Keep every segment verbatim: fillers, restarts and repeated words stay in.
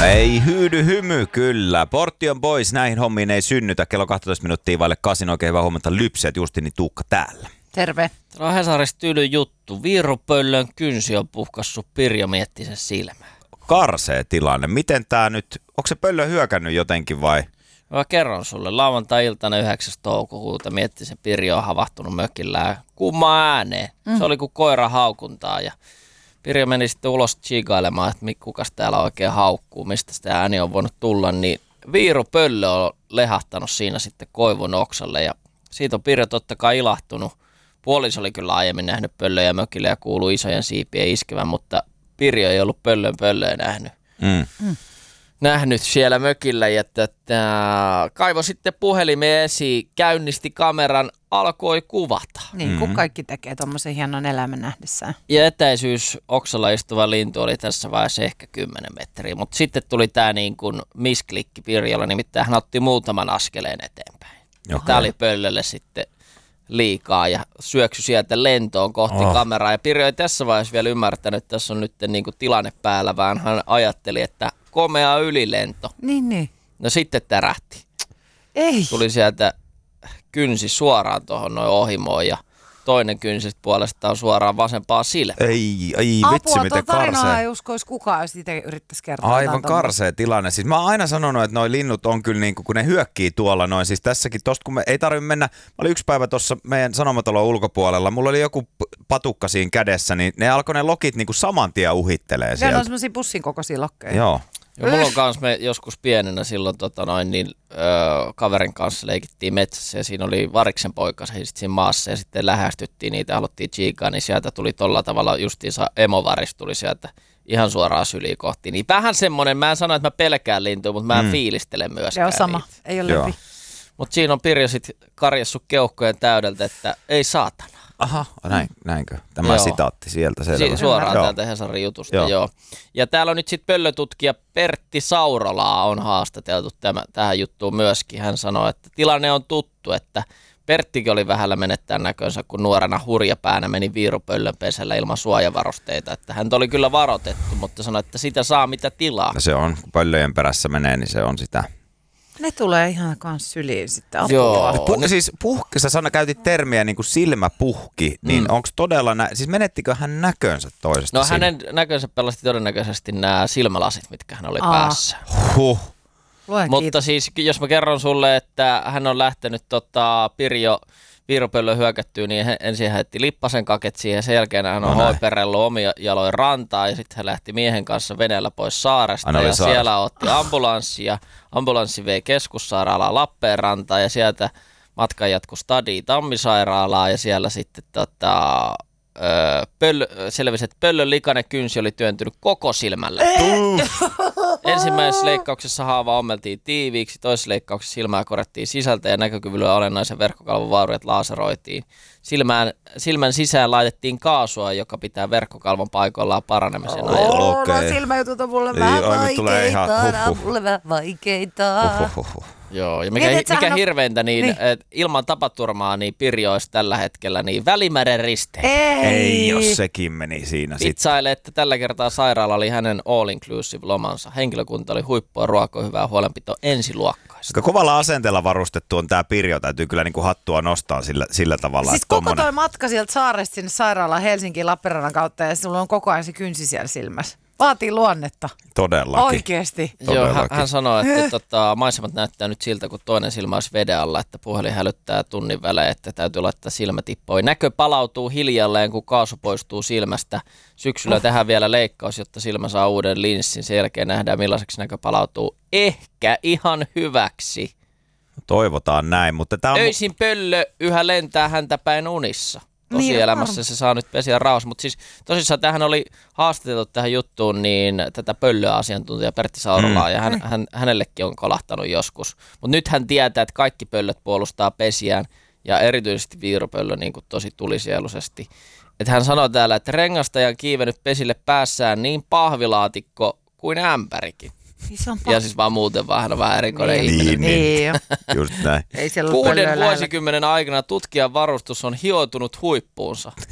Ei hyydy hymy kyllä. Portti on pois, näihin hommiin ei synnytä. Kello kaksitoista minuuttia vaille kasin. Oikein hyvää huomenta Lypseet, Justini Tuukka täällä. Terve. Täällä on Hesarissa tyly juttu. Viirupöllön kynsi on puhkassut Pirjo Miettisen silmään. Karsee tilanne. Miten tää nyt, onko se pöllö hyökännyt jotenkin vai? Mä kerron sulle. Lauantai-iltana yhdeksäs toukokuuta Miettisen Pirjo on havahtunut mökillään kumma ääneen. Mm. Se oli kuin koira haukuntaa ja Pirjo meni sitten ulos chigailemaan, että kukas täällä oikein haukkuu, mistä sitä ääni on voinut tulla, niin viirupöllö on lehahtanut siinä sitten koivun oksalle ja siitä on Pirjo totta kai ilahtunut. Puoliso oli kyllä aiemmin nähnyt pöllöjä mökille ja kuuluu isojen siipien iskevän, mutta Pirjo ei ollut pöllön pöllöä nähnyt. Mm. Mm. nähnyt siellä mökillä ja tätä, kaivo sitten puhelimeen esiin, käynnisti kameran, alkoi kuvata. Niin kuin mm-hmm. kaikki tekee tuommoisen hienon elämän nähdessään. Ja etäisyys oksalla istuva lintu oli tässä vaiheessa ehkä kymmenen metriä, mutta sitten tuli tämä niin kuin misklikki Pirjolla, nimittäin hän otti muutaman askeleen eteenpäin. Tämä oli pöllölle sitten liikaa ja syöksy sieltä lentoon kohti oh. kameraa. Ja Pirjo ei tässä vaiheessa vielä ymmärtänyt, että tässä on nyt niin kuin tilanne päällä, vaan hän ajatteli, että komea ylilento. Niin, niin. No sitten tärähti. Ei. Tuli sieltä kynsi suoraan tuohon noin ohimoon ja toinen kynsi puolestaan suoraan vasempaan silmään. Ei, ei vitsi Apua, miten karsee. Apua, tarinaa ei uskoisi kukaan, jos itse yrittäisi kertoa. Aivan karsea tilanne. Siis mä oon aina sanonut, että noi linnut on kyllä niin kuin, kun ne hyökkii tuolla noin. Siis tässäkin tosta, kun me ei tarvitse mennä. Mä olin yksi päivä tuossa meidän sanomatalon ulkopuolella. Mulla oli joku patukka siinä kädessä, niin ne alkoi ne lokit niin kuin saman tien uhittelee sieltä. Siellä on semmosia pussin kokoisia lokkeja. Joo. Ja mulla on kans me joskus pienenä silloin tota noin, niin, öö, kaverin kanssa leikittiin metsässä ja siinä oli variksen poika siinä maassa ja sitten lähestyttiin niitä, haluttiin chiikaa, niin sieltä tuli tolla tavalla justiinsa emovaris tuli sieltä ihan suoraan syliin kohti. Niin vähän semmonen, mä en sano, että mä pelkään lintua, mutta mä en mm. fiilistele myöskään. Joo, sama, niitä. ei ole läpi. Mutta siinä on Pirjo sit karjassut keuhkojen täydeltä, että ei saatana. Aha, näin, näinkö? Tämä joo. Sitaatti sieltä. Si- suoraan joo. täältä Hesarin jutusta, joo. joo. Ja täällä on nyt sitten pöllötutkija Pertti Saurolaa on haastateltu tämä, tähän juttuun myöskin. Hän sanoi, että tilanne on tuttu, että Perttikin oli vähällä menettää näkönsä, kun nuorena hurjapäänä meni viirupöllön pesällä ilman suojavarusteita. Että hän oli kyllä varoitettu, mutta sanoi, että sitä saa mitä tilaa. No se on, kun pöllöjen perässä menee, niin se on sitä. Ne tulee ihan kans syliin sitten. Joo. Puh, siis puhki, sä sana, käytit termiä niin kuin silmäpuhki, niin mm. onko todella, nä- siis menettikö hän näkönsä toisesta? No silmä? hänen näkönsä pelasti todennäköisesti nämä silmälasit, mitkä hän oli Aa. päässä. Huh. Luen Mutta kiitos. siis jos mä kerron sulle, että hän on lähtenyt tota, Pirjo viirupöllön hyökättyä, niin ensin hän heitti lippasen kaket siihen, sen jälkeen hän on no hoiperellut omia jaloin rantaa ja sitten hän lähti miehen kanssa veneellä pois saaresta Aina ja saaresta. Siellä otti ambulanssi ja ambulanssi vei keskussairaalaan Lappeenrantaan ja sieltä matkan jatkui Stadiin Tammisairaalaan ja siellä sitten tota, öö, pöllö, selvisi, että pöllön likainen kynsi oli työntynyt koko silmälle. Ensimmäisessä leikkauksessa haava ommeltiin tiiviiksi, toisessa leikkauksessa silmää korjattiin sisältä ja näkökyvyllä olennaisen verkkokalvon vauriot laaseroitiin. Silmään, silmän sisään laitettiin kaasua, joka pitää verkkokalvon paikoillaan paranemisen ajan. Oh, okay. No silmäjutut on mulle vähän vaikeita, ihan, huh, huh. mulle vähän vaikeita. Huh, huh, huh. Joo, ja mikä, mikä hirveintä, niin, niin. ilman tapaturmaa niin Pirjo olisi tällä hetkellä niin Välimeren risteen. Ei. Ei, jos sekin meni siinä sitten. Pitsaile, että tällä kertaa sairaala oli hänen all-inclusive lomansa. Henkilökunta oli huippua, ruokaa, hyvää huolenpito ensiluokkaista. Kovalla asenteella varustettu on tämä Pirjo, täytyy kyllä niin kuin hattua nostaa sillä, sillä tavalla. Siis koko tommonen... toi matka sieltä saaresta sinne sairaalaan Helsinkiin Lappeenrannan kautta ja sulla on koko ajan se kynsi siellä silmässä. Vaatii luonnetta. Todellakin. Oikeesti. Joo, hän, hän sanoi, että tota, maisemat näyttää nyt siltä, kun toinen silmä olisi veden alla, että puhelin hälyttää tunnin välein, että täytyy laittaa silmätippoihin. Näkö palautuu hiljalleen, kun kaasu poistuu silmästä. Syksyllä oh. tehdään vielä leikkaus, jotta silmä saa uuden linssin. Sen jälkeen nähdään, millaiseksi näkö palautuu. Ehkä ihan hyväksi. Toivotaan näin, mutta tämä on... Öisin pöllö yhä lentää häntä päin unissa. Tosielämässä niin, se saa nyt pesiä rauhassa, mutta siis tosissaan tähän oli haastateltu tähän juttuun niin tätä pöllöasiantuntija Pertti Saurolaa mm. ja hän, hän, hänellekin on kolahtanut joskus. Mutta nyt hän tietää, että kaikki pöllöt puolustaa pesiään ja erityisesti viirupöllö niin kuin tosi tulisieluisesti. Että hän sanoi täällä, että rengastaja on kiivennyt pesille päässään niin pahvilaatikko kuin ämpärikin. Ja siis vaan muuten vaan hän on vähän erikoinen niin, ihminen. Niin, niin. Just näin. Kuuden vuosikymmenen aikana tutkijan varustus on hioutunut huippuunsa.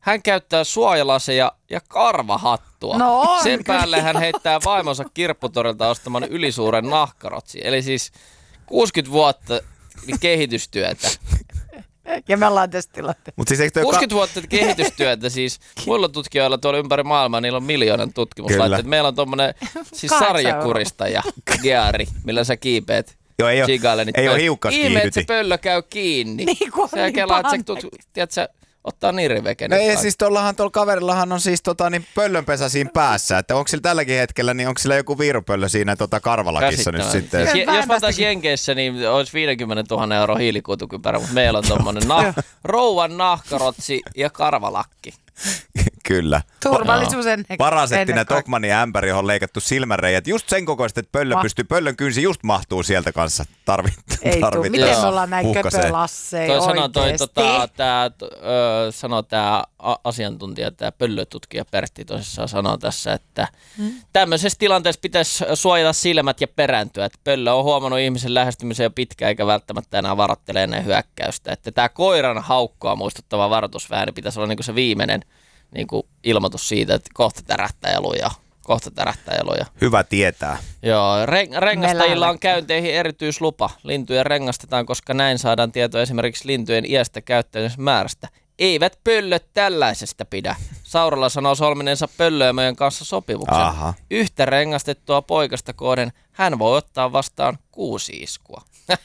hän käyttää suojalaseja ja karvahattua. No on, Sen kyllä. päälle hän heittää vaimonsa kirpputorilta ostaman ylisuuren nahkarotsi. Eli siis kuusikymmentä vuotta kehitystyötä. Ja me ollaan tässä tilanteessa. Mut siis eikö toi kuusikymmentä vuotta kehitystyötä siis. Muilla tutkijoilla tuolla ympäri maailmaa, niillä on miljoonan tutkimuslaitteet. Meillä on tommonen siis Kahdeksan sarjakuristaja, geari, millä sä kiipeät. Joo, ei ole, Chigalle, niin ei ole toi- hiukkas Ihme, että se kiihdytin. pöllö käy kiinni. Niin kuin Sä niin kelaat, että se pahan tut, tiedätkö, ottaa niriveken. No ei, siis tuollahan tuolla kaverillahan on siis tota, niin pöllönpesä siinä päässä, että onko sillä tälläkin hetkellä, niin onko sillä joku viirupöllö siinä tota, karvalakissa nyt sitten? Siis, Vähän jos mä tästäkin. otais Jenkeissä, niin olisi viisikymmentätuhatta euroa hiilikuitukypärä, mutta meillä on tommonen nah, rouvan nahkarotsi ja karvalakki. Kyllä. Turvallisuus ennen Parasettinen ennen kaikkea. Tokmannin ämpäri, johon on leikattu silmänreijät. Just sen kokoiset, että pöllö, Ma- pystyy, pöllön kynsi just mahtuu sieltä kanssa. Tarvit, Ei tuu. tarvit, Miten Joo. me ollaan näin Huhkaseen. köpölasseja Toi sanoo toi, oikeesti? tota, tää, t- ö, sanoo tää a- asiantuntija, tää pöllötutkija Pertti tosissaan sanoo tässä, että hmm. tämmöisessä tilanteessa pitäisi suojata silmät ja perääntyä. Että pöllö on huomannut ihmisen lähestymisen jo pitkään eikä välttämättä enää varoittele ennen hyökkäystä. Että tää koiran haukkoa muistuttava varoitusvääni pitäisi olla niinku se viimeinen niinku ilmoitus siitä, että kohta tärähtää ja lujaa. Kohta tärähtää ja lujaa. Hyvä tietää. Joo, re- rengastajilla on lähdetään. käynteihin erityislupa. Lintuja rengastetaan, koska näin saadaan tietoa esimerkiksi lintujen iästä käyttäytymisen määrästä. Eivät pöllöt tällaisesta pidä. Saurala sanoo solmineensa pöllöömöjen kanssa sopimuksen. Aha. Yhtä rengastettua poikasta kohden hän voi ottaa vastaan kuusi iskua.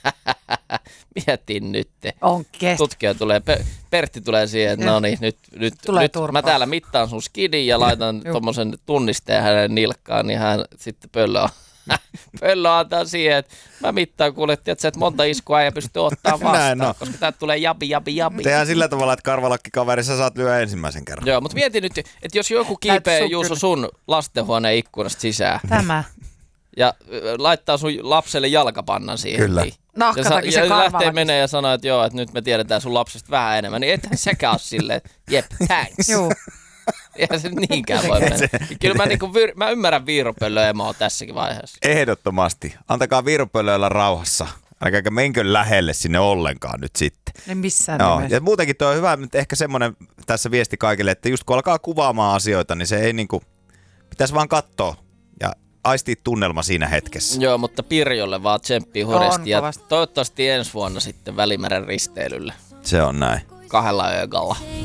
Mietin nyt. On kestä. Tutkija tulee, Pe- Pertti tulee siihen, että no niin, nyt, nyt, Tulee nyt turpaa. mä täällä mittaan sun skidin ja laitan tommosen tunnisteen hänen nilkkaan, niin hän sitten pöllö on. Pöllö antaa siihen, että mä mittaan kuulettiin, että, että monta iskua ei pysty ottaa vastaan, Näin on. koska täältä tulee jabi, jabi, jabi. Tehdään sillä tavalla, että karvalakki-kaveri sä saat lyödä ensimmäisen kerran. Joo, mutta mieti nyt, että jos joku kiipee sun Juuso kyllä. sun lastenhuoneen ikkunasta sisään Tämä. ja ö, laittaa sun lapselle jalkapannan siihen. Kyllä. Niin. Nahka Ja, sa- takia se ja lähtee karvalakki. menee ja sanoo, että joo, että nyt me tiedetään sun lapsesta vähän enemmän, niin ethän sekä ole silleen, että jep, thanks. Juu. Eihän se niinkään voi mennä. Kyllä mä, niinku, vir- mä ymmärrän viirupöllöemoa tässäkin vaiheessa. Ehdottomasti. Antakaa viirupöllöillä rauhassa. Älkääkä menkö lähelle sinne ollenkaan nyt sitten. Ei missään Joo, nimessä. ja muutenkin tuo on hyvä, mutta ehkä semmoinen tässä viesti kaikille, että just kun alkaa kuvaamaan asioita, niin se ei niinku, pitäisi vaan katsoa ja aistia tunnelma siinä hetkessä. Joo, mutta Pirjolle vaan tsemppii hurjasti ja kovasti. toivottavasti ensi vuonna sitten Välimeren risteilylle Se on näin. kahdella öökalla.